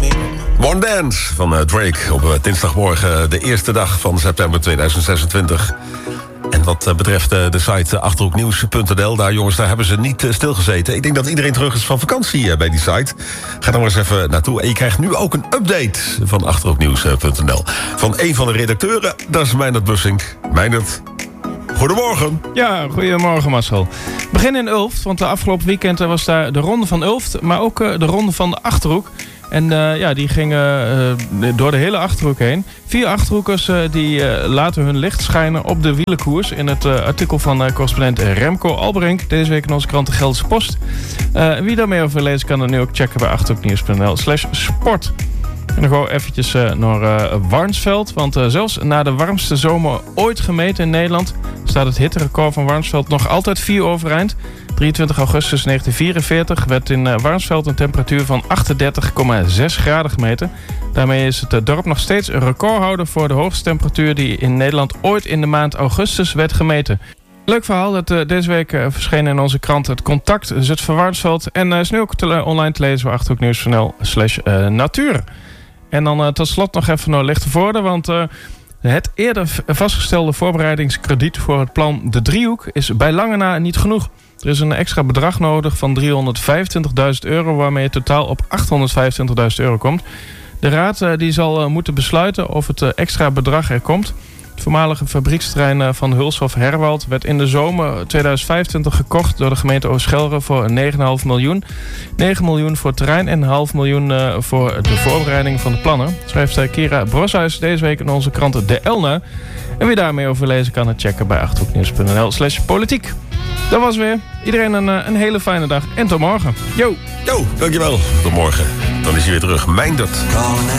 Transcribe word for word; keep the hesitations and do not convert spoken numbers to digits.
One Dance van uh, Drake op uh, dinsdagmorgen, de eerste dag van september tweeduizend zesentwintig. En wat uh, betreft uh, de site uh, achterhoeknieuws punt n l, daar jongens, daar hebben ze niet uh, stilgezeten. Ik denk dat iedereen terug is van vakantie uh, bij die site. Ga dan maar eens even naartoe. En je krijgt nu ook een update van achterhoeknieuws punt n l. Van een van de redacteuren, dat is Meindert Bussink. Meindert, goedemorgen. Ja, goedemorgen Marcel. Begin in Ulft, want de afgelopen weekend was daar de Ronde van Ulft, maar ook uh, de Ronde van de Achterhoek. En uh, ja, die gingen uh, door de hele Achterhoek heen. Vier Achterhoekers uh, die uh, laten hun licht schijnen op de wielerkoers. In het uh, artikel van uh, correspondent Remco Alberink. Deze week in onze krant De Gelderse Post. Uh, wie daar meer over lezen kan dan nu ook checken bij achterhoeknieuws punt n l slash sport. En dan gewoon eventjes uh, naar uh, Warnsveld. Want uh, zelfs na de warmste zomer ooit gemeten in Nederland staat het hitterecord van Warnsveld nog altijd vier overeind. drieëntwintig augustus negentien vierenveertig werd in uh, Warnsveld een temperatuur van achtendertig komma zes graden gemeten. Daarmee is het uh, dorp nog steeds een recordhouder voor de hoogste temperatuur die in Nederland ooit in de maand augustus werd gemeten. Leuk verhaal dat uh, deze week uh, verscheen in onze krant Het Contact Zutphen Warnsveld. En uh, is nu ook te, online te lezen bij achterhoeknieuws punt n l slash natuur. En dan uh, tot slot nog even naar Lichtenvoorde, want uh, het eerder vastgestelde voorbereidingskrediet voor het plan De Driehoek is bij lange na niet genoeg. Er is een extra bedrag nodig van driehonderdvijfentwintigduizend euro, waarmee het totaal op achthonderdvijfentwintigduizend euro komt. De raad uh, die zal uh, moeten besluiten of het uh, extra bedrag er komt. Het voormalige fabrieksterrein van Hulshof Herwald werd in de zomer tweeduizend vijfentwintig gekocht door de gemeente Oost-Gelre voor negen komma vijf miljoen. negen miljoen voor het terrein en een half miljoen uh, voor de voorbereiding van de plannen. Schrijft uh, Kira Broshuis deze week in onze krant De Elna. En wie daar meer over lezen kan het checken bij achterhoeknieuws punt n l slash politiek. Dat was weer. Iedereen een, een hele fijne dag en tot morgen. Yo! Yo, dankjewel. Tot morgen. Dan is hij weer terug. Meindert.